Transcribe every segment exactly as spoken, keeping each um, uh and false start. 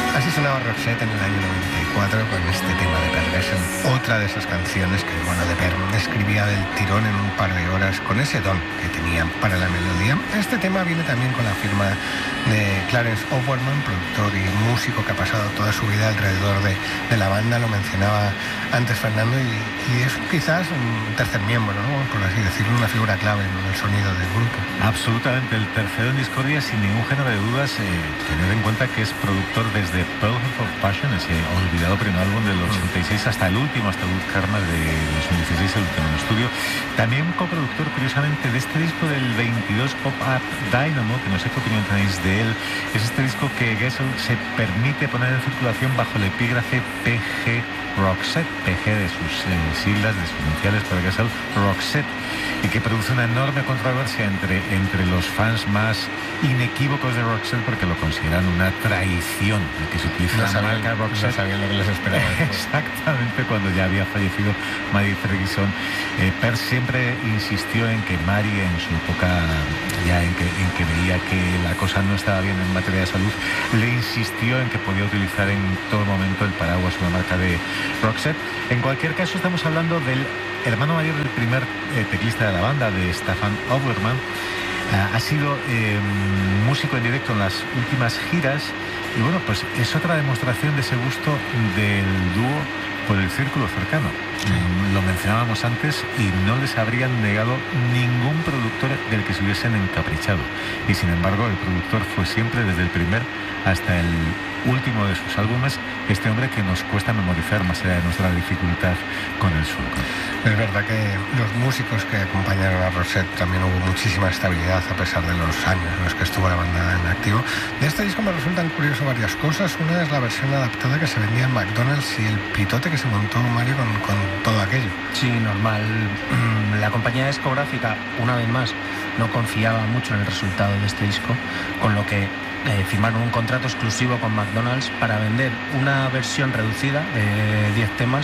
Así sonaba Roxette en el año noventa y cuatro con este tema de Perversion, otra de esas canciones que, bueno, de ver escribía del tirón en un par de horas con ese don que tenía para la melodía. Este tema viene también con la firma de Clarence Overman, productor y músico que ha pasado toda su vida alrededor de, de la banda, lo mencionaba antes Fernando, y, y es quizás un tercer miembro, ¿no?, por así decirlo, una figura clave en el sonido del grupo. Absolutamente, el tercero en discordia sin ningún género de dudas, eh, tener en cuenta que es productor desde Pearl of Passion, ese olvidado primer álbum del ochenta y seis, hasta el último, hasta Good Karma de dos mil dieciséis, el último en estudio. También coproductor, curiosamente, de este disco del veintidós Pop-Up Dynamo, que no sé qué opinión tenéis de él. Es este disco que Gessle se permite poner en circulación bajo el epígrafe P G Roxette, P G de sus eh, siglas, de sus iniciales para Gessle, Roxette, y que produce una enorme controversia entre, entre los fans más inequívocos de Roxette, porque lo consideran una traición el que se utiliza no la sabían, marca Roxette. No sabían lo que les esperaba. Exactamente, cuando ya había fallecido Mary Ferguson. Eh, Per siempre insistió en que Mary, en su época ya en que, en que veía que la cosa no estaba bien en materia de salud, le insistió en que podía utilizar en todo momento el paraguas, una marca de Roxette. En cualquier caso, estamos hablando del hermano mayor del primer eh, teclista de la banda, de Staffan Overman. Uh, ha sido eh, músico en directo en las últimas giras, y bueno, pues es otra demostración de ese gusto del dúo por el círculo cercano. Mm, lo mencionábamos antes, y no les habrían negado ningún productor del que se hubiesen encaprichado, y sin embargo el productor fue siempre, desde el primer hasta el último de sus álbumes, este hombre que nos cuesta memorizar más allá de nuestra dificultad con el surco. Es verdad que los músicos que acompañaron a Roxette también hubo muchísima estabilidad a pesar de los años en los que estuvo la banda en activo. De este disco me resultan curiosas varias cosas. Una es la versión adaptada que se vendía en McDonald's y el pitote que se montó Mario con, con todo aquello. Sí, normal. La compañía discográfica, una vez más, no confiaba mucho en el resultado de este disco, con lo que Eh, firmaron un contrato exclusivo con McDonald's para vender una versión reducida de diez temas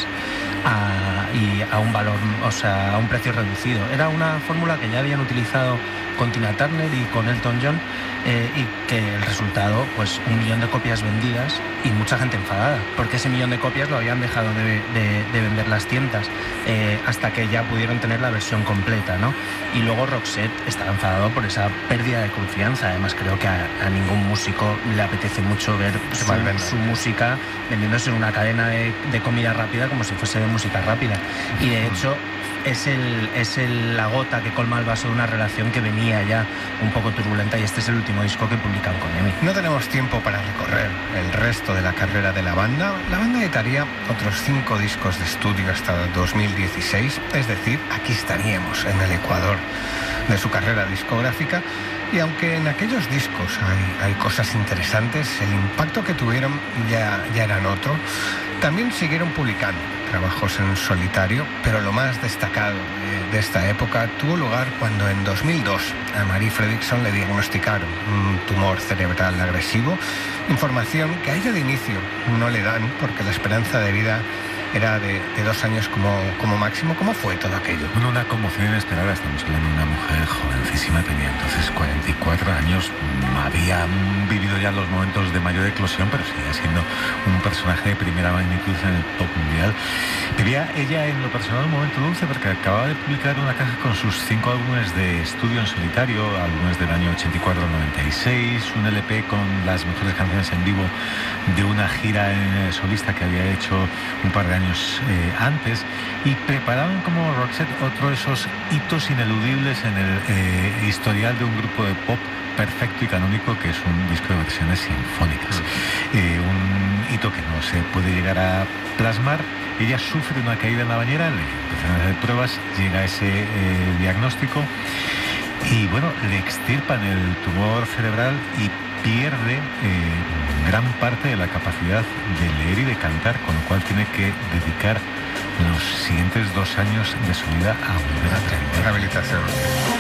a, y a un valor, o sea, a un precio reducido. Era una fórmula que ya habían utilizado con Tina Turner y con Elton John, eh, y que el resultado, pues un millón de copias vendidas y mucha gente enfadada, porque ese millón de copias lo habían dejado de, de, de vender las tiendas, eh, hasta que ya pudieron tener la versión completa, ¿no? Y luego Roxette estaba enfadado por esa pérdida de confianza. Además, creo que a, a ningún músico le apetece mucho ver su, su música vendiéndose en una cadena de, de comida rápida como si fuese de música rápida. Y de hecho es, el, es el, la gota que colma el vaso de una relación que venía ya un poco turbulenta, y este es el último disco que publican con EMI. No tenemos tiempo para recorrer el resto de la carrera de la banda. La banda editaría otros cinco discos de estudio hasta dos mil dieciséis, es decir, aquí estaríamos en el ecuador de su carrera discográfica. Y aunque en aquellos discos hay, hay cosas interesantes, el impacto que tuvieron ya, ya eran otro. También siguieron publicando trabajos en solitario, pero lo más destacado de, de esta época tuvo lugar cuando en dos mil dos a Mary Fredriksson le diagnosticaron un tumor cerebral agresivo, información que a ella de inicio no le dan porque la esperanza de vida era de, de dos años como, como máximo. ¿Cómo fue todo aquello? Bueno, una conmoción inesperada. Estamos hablando de una mujer jovencísima, tenía entonces cuarenta y cuatro años, había vivido ya los momentos de mayor eclosión, pero seguía siendo un personaje de primera magnitud en el pop mundial. Vivía ella en lo personal un momento dulce, porque acababa de publicar una caja con sus cinco álbumes de estudio en solitario, álbumes del año ochenta y cuatro al noventa y seis, un L P con las mejores canciones en vivo de una gira en solista que había hecho un par de años eh, antes, y preparaban como Roxette otro de esos hitos ineludibles en el eh, historial de un grupo de pop perfecto y canónico, que es un disco de versiones sinfónicas. Mm. Eh, un hito que no se puede llegar a plasmar. Ella sufre una caída en la bañera, le empiezan a hacer pruebas, llega ese eh, diagnóstico, y bueno, le extirpan el tumor cerebral y pierde eh, gran parte de la capacidad de leer y de cantar, con lo cual tiene que dedicar los siguientes dos años de su vida a volver a aprender. Rehabilitación.